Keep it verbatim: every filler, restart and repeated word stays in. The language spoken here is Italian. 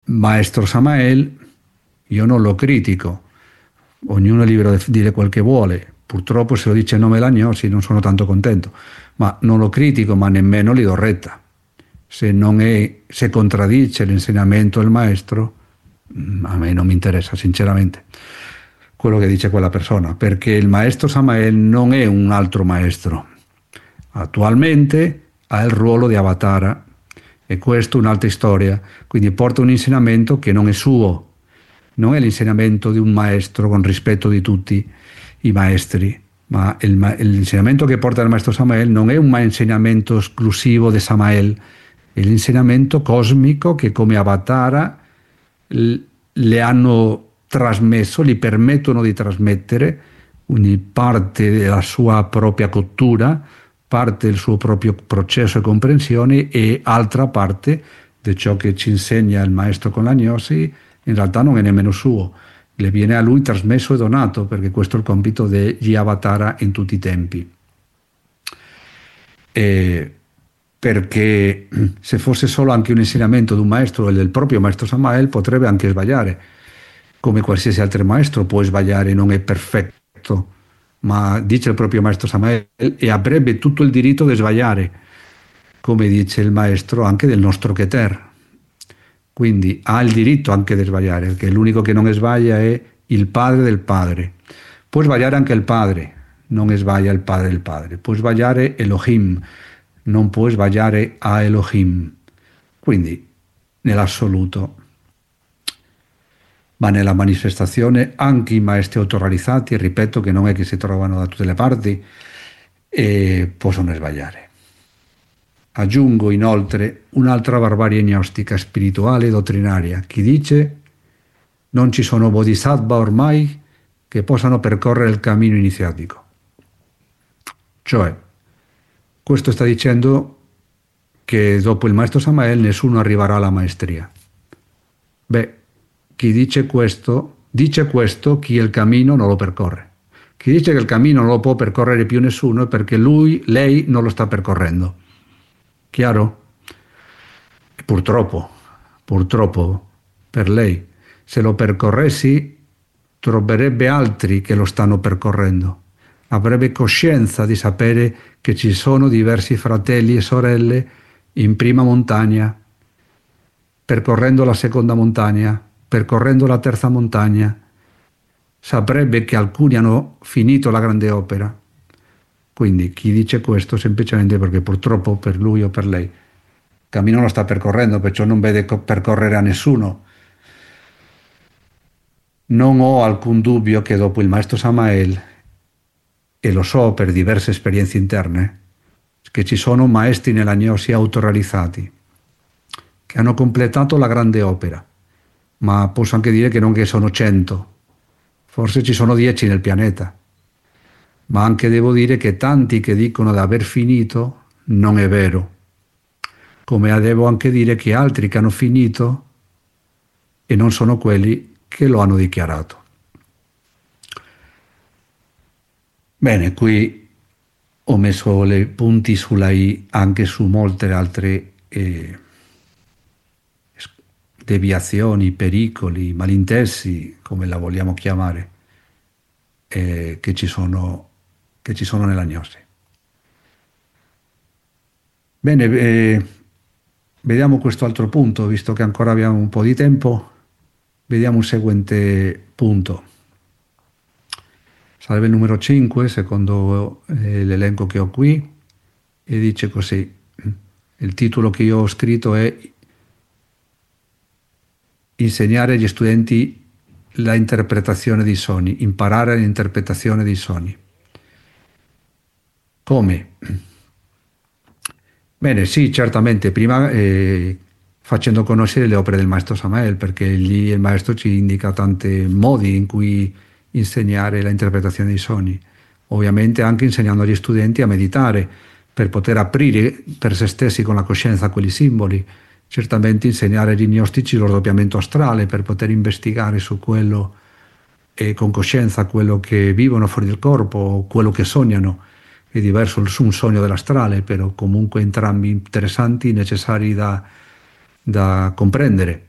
maestro Samael io non lo critico, ognuno è libero di dire quel che vuole, purtroppo se lo dice il nome Lagnosi non sono tanto contento, ma non lo critico, ma nemmeno gli do retta. Se, non è, se contraddice l'insegnamento del maestro, a me non mi interessa sinceramente quello che dice quella persona, perché il maestro Samael non è un altro maestro, attualmente ha il ruolo di Avatara e questo è un'altra storia, quindi porta un insegnamento che non è suo, non è l'insegnamento di un maestro con rispetto di tutti i maestri, ma il, l'insegnamento che porta il maestro Samael non è un insegnamento esclusivo di Samael, è l'insegnamento cosmico che come Avatara le hanno trasmesso, gli permettono di trasmettere, quindi parte della sua propria cottura, parte del suo proprio processo di comprensione e altra parte di ciò che ci insegna il maestro con l'agnosi in realtà non è nemmeno suo, le viene a lui trasmesso e donato, perché questo è il compito degli Avatara in tutti i tempi. E perché se fosse solo anche un insegnamento di un maestro e del proprio maestro Samael potrebbe anche sbagliare, come qualsiasi altro maestro può sbagliare, non è perfetto, ma dice il proprio maestro Samael e avrebbe tutto il diritto di sbagliare, come dice il maestro anche del nostro Keter. Quindi ha il diritto anche di sbagliare, perché l'unico che non sbaglia è il padre del padre. Può sbagliare anche il padre, non sbaglia il padre del padre. Può sbagliare Elohim, non può sbagliare a Elohim. Quindi, nell'assoluto, ma nella manifestazione anche i maestri autorrealizzati, ripeto che non è che si trovano da tutte le parti, e possono sbagliare. Aggiungo inoltre un'altra barbarie gnostica spirituale e dottrinaria. Chi dice non ci sono bodhisattva ormai che possano percorrere il cammino iniziatico. Cioè, questo sta dicendo che dopo il maestro Samael nessuno arriverà alla maestria. Beh, chi dice questo, dice questo chi il cammino non lo percorre. Chi dice che il cammino non lo può percorrere più nessuno è perché lui, lei non lo sta percorrendo. Chiaro? E purtroppo, purtroppo per lei, se lo percorressi troverebbe altri che lo stanno percorrendo. Avrebbe coscienza di sapere che ci sono diversi fratelli e sorelle in prima montagna, percorrendo la seconda montagna, percorrendo la terza montagna. Saprebbe che alcuni hanno finito la grande opera. Quindi chi dice questo semplicemente perché purtroppo per lui o per lei il cammino lo sta percorrendo, perciò non vede percorrere a nessuno. Non ho alcun dubbio che dopo il maestro Samael, e lo so per diverse esperienze interne, che ci sono maestri nell'agnosi autorealizzati che hanno completato la grande opera, ma posso anche dire che non che sono cento, forse ci sono dieci nel pianeta. Ma anche devo dire che tanti che dicono di aver finito non è vero. Come devo anche dire che altri che hanno finito e non sono quelli che lo hanno dichiarato. Bene, qui ho messo le punti sulla i anche su molte altre eh, deviazioni, pericoli, malintesi, come la vogliamo chiamare, eh, che ci sono che ci sono nell'agnosi. Bene, eh, vediamo questo altro punto, visto che ancora abbiamo un po' di tempo, vediamo un seguente punto. Sarebbe il numero cinque, secondo eh, l'elenco che ho qui, e dice così, il titolo che io ho scritto è Insegnare agli studenti la interpretazione dei sogni, imparare l'interpretazione dei sogni. Come? Bene, sì, certamente, prima eh, facendo conoscere le opere del maestro Samael, perché lì il maestro ci indica tanti modi in cui insegnare la interpretazione dei sogni. Ovviamente anche insegnando agli studenti a meditare, per poter aprire per se stessi con la coscienza quegli simboli. Certamente insegnare agli gnostici lo doppiamento astrale, per poter investigare su quello e con coscienza quello che vivono fuori del corpo, quello che sognano. È diverso un sogno dell'astrale, però comunque entrambi interessanti, necessari da, da comprendere.